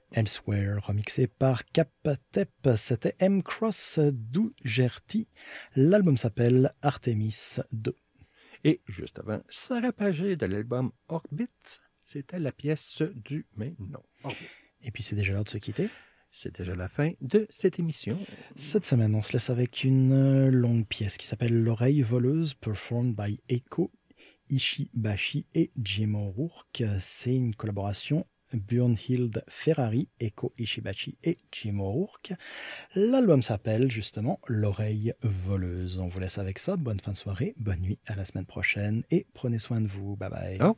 Elsewhere, remixé par Captep, c'était M-Cross Dugerti. L'album s'appelle Artemis 2. Et juste avant, Sarah Pagé de l'album Orbit, c'était la pièce du même nom. Orbit. Et puis c'est déjà l'heure de se quitter. C'est déjà la fin de cette émission. Cette semaine, on se laisse avec une longue pièce qui s'appelle L'oreille voleuse, performed by Eiko Ishibashi et Jim O'Rourke. C'est une collaboration Björnhild Ferrari, Eiko Ishibashi et Jim O'Rourke. L'album s'appelle justement L'oreille voleuse. On vous laisse avec ça. Bonne fin de soirée, bonne nuit, à la semaine prochaine et prenez soin de vous. Bye bye. Au revoir.